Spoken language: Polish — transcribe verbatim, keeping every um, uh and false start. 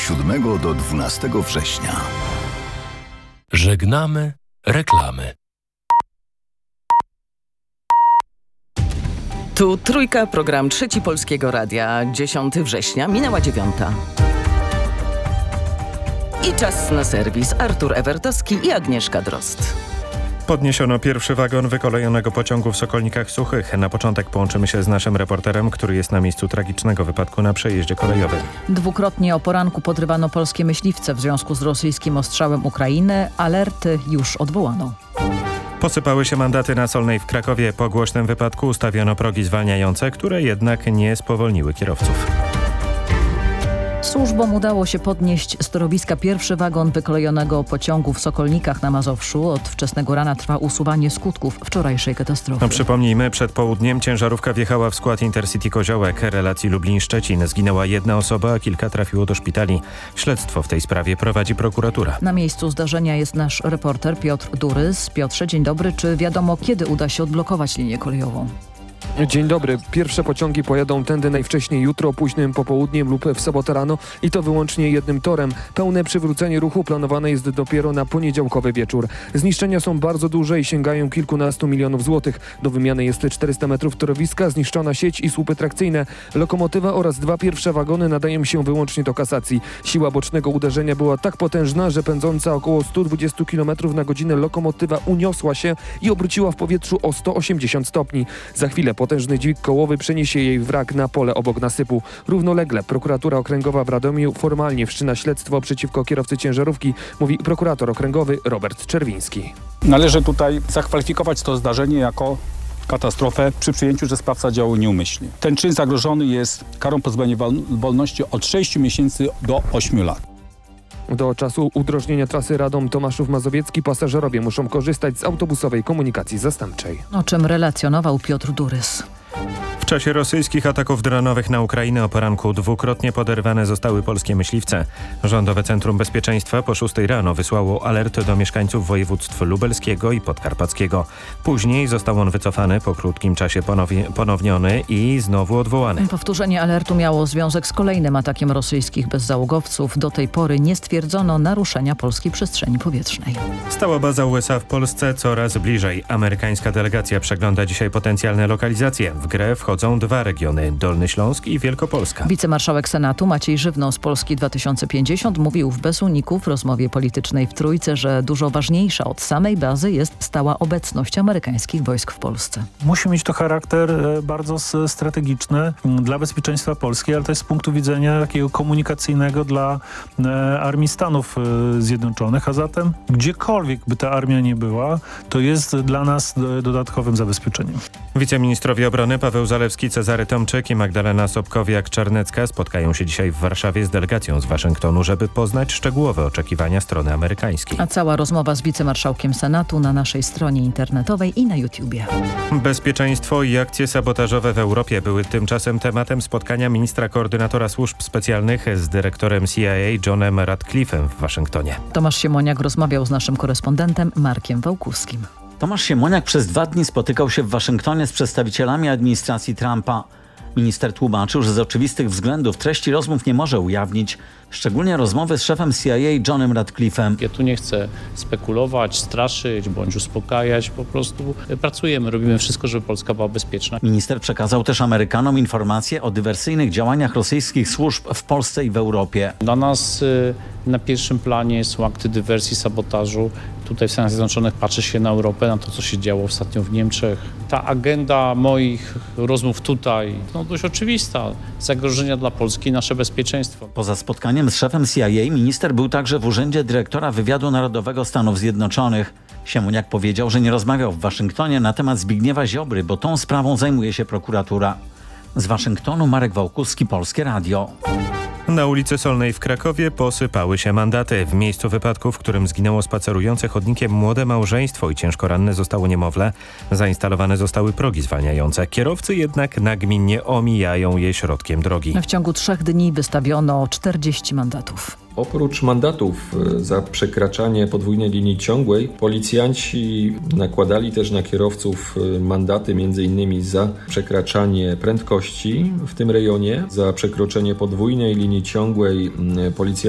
siódmego do dwunastego września. Żegnamy reklamy. Tu Trójka, program Trzeci Polskiego Radia. dziesiątego września, minęła dziewiąta. I czas na serwis. Artur Ewertowski i Agnieszka Drozd. Podniesiono pierwszy wagon wykolejonego pociągu w Sokolnikach Suchych. Na początek połączymy się z naszym reporterem, który jest na miejscu tragicznego wypadku na przejeździe kolejowym. Dwukrotnie o poranku podrywano polskie myśliwce w związku z rosyjskim ostrzałem Ukrainy. Alerty już odwołano. Posypały się mandaty na Solnej w Krakowie. Po głośnym wypadku ustawiono progi zwalniające, które jednak nie spowolniły kierowców. Służbom udało się podnieść z torowiska pierwszy wagon wykolejonego pociągu w Sokolnikach na Mazowszu. Od wczesnego rana trwa usuwanie skutków wczorajszej katastrofy. No, przypomnijmy, przed południem ciężarówka wjechała w skład Intercity Koziołek relacji Lublin-Szczecin. Zginęła jedna osoba, a kilka trafiło do szpitali. Śledztwo w tej sprawie prowadzi prokuratura. Na miejscu zdarzenia jest nasz reporter Piotr Durys. Piotrze, dzień dobry. Czy wiadomo, kiedy uda się odblokować linię kolejową? Dzień dobry. Pierwsze pociągi pojadą tędy najwcześniej jutro, późnym popołudniem lub w sobotę rano i to wyłącznie jednym torem. Pełne przywrócenie ruchu planowane jest dopiero na poniedziałkowy wieczór. Zniszczenia są bardzo duże i sięgają kilkunastu milionów złotych. Do wymiany jest czterysta metrów torowiska, zniszczona sieć i słupy trakcyjne. Lokomotywa oraz dwa pierwsze wagony nadają się wyłącznie do kasacji. Siła bocznego uderzenia była tak potężna, że pędząca około sto dwadzieścia kilometrów na godzinę lokomotywa uniosła się i obróciła w powietrzu o sto osiemdziesiąt stopni. Za chwilę potężny dźwig kołowy przeniesie jej wrak na pole obok nasypu. Równolegle prokuratura okręgowa w Radomiu formalnie wszczyna śledztwo przeciwko kierowcy ciężarówki, mówi prokurator okręgowy Robert Czerwiński. Należy tutaj zakwalifikować to zdarzenie jako katastrofę przy przyjęciu, że sprawca działał nieumyślnie. Ten czyn zagrożony jest karą pozbawienia wolności od sześciu miesięcy do ośmiu lat. Do czasu udrożnienia trasy Radom-Tomaszów Mazowiecki pasażerowie muszą korzystać z autobusowej komunikacji zastępczej. O czym relacjonował Piotr Durys. W czasie rosyjskich ataków dronowych na Ukrainę o poranku dwukrotnie poderwane zostały polskie myśliwce. Rządowe Centrum Bezpieczeństwa po szóstej rano wysłało alert do mieszkańców województw lubelskiego i podkarpackiego. Później został on wycofany, po krótkim czasie ponownie, ponowniony i znowu odwołany. Powtórzenie alertu miało związek z kolejnym atakiem rosyjskich bezzałogowców. Do tej pory nie stwierdzono naruszenia polskiej przestrzeni powietrznej. Stała baza U S A w Polsce coraz bliżej. Amerykańska delegacja przegląda dzisiaj potencjalne lokalizacje. W grę wchodzą dwa regiony, Dolny Śląsk i Wielkopolska. Wicemarszałek Senatu Maciej Żywno z Polski dwa tysiące pięćdziesiąt mówił w Bez Uników w rozmowie politycznej w Trójce, że dużo ważniejsza od samej bazy jest stała obecność amerykańskich wojsk w Polsce. Musi mieć to charakter bardzo strategiczny dla bezpieczeństwa Polski, ale też z punktu widzenia takiego komunikacyjnego dla Armii Stanów Zjednoczonych, a zatem gdziekolwiek by ta armia nie była, to jest dla nas dodatkowym zabezpieczeniem. Wiceministrowie obrony Paweł Zalewski, Cezary Tomczyk i Magdalena Sobkowiak-Czarnecka spotkają się dzisiaj w Warszawie z delegacją z Waszyngtonu, żeby poznać szczegółowe oczekiwania strony amerykańskiej. A cała rozmowa z wicemarszałkiem Senatu na naszej stronie internetowej i na YouTubie. Bezpieczeństwo i akcje sabotażowe w Europie były tymczasem tematem spotkania ministra koordynatora służb specjalnych z dyrektorem C I A Johnem Ratcliffe'em w Waszyngtonie. Tomasz Siemoniak rozmawiał z naszym korespondentem Markiem Wałkuskim. Tomasz Siemoniak przez dwa dni spotykał się w Waszyngtonie z przedstawicielami administracji Trumpa. Minister tłumaczył, że z oczywistych względów treści rozmów nie może ujawnić, szczególnie rozmowy z szefem C I A Johnem Ratcliffe'em. Ja tu nie chcę spekulować, straszyć bądź uspokajać, po prostu pracujemy, robimy wszystko, żeby Polska była bezpieczna. Minister przekazał też Amerykanom informacje o dywersyjnych działaniach rosyjskich służb w Polsce i w Europie. Dla nas y, na pierwszym planie są akty dywersji, sabotażu. Tutaj w Stanach Zjednoczonych patrzy się na Europę, na to, co się działo ostatnio w Niemczech. Ta agenda moich rozmów tutaj, no dość oczywista. Zagrożenia dla Polski, nasze bezpieczeństwo. Poza spotkaniem z szefem C I A minister był także w urzędzie dyrektora Wywiadu Narodowego Stanów Zjednoczonych. Siemoniak powiedział, że nie rozmawiał w Waszyngtonie na temat Zbigniewa Ziobry, bo tą sprawą zajmuje się prokuratura. Z Waszyngtonu Marek Wałkuski, Polskie Radio. Na ulicy Solnej w Krakowie posypały się mandaty. W miejscu wypadku, w którym zginęło spacerujące chodnikiem młode małżeństwo i ciężko ranne zostało niemowlę, zainstalowane zostały progi zwalniające. Kierowcy jednak nagminnie omijają je środkiem drogi. W ciągu trzech dni wystawiono czterdzieści mandatów. Oprócz mandatów za przekraczanie podwójnej linii ciągłej, policjanci nakładali też na kierowców mandaty między innymi za przekraczanie prędkości w tym rejonie, za przekroczenie podwójnej linii ciągłej policja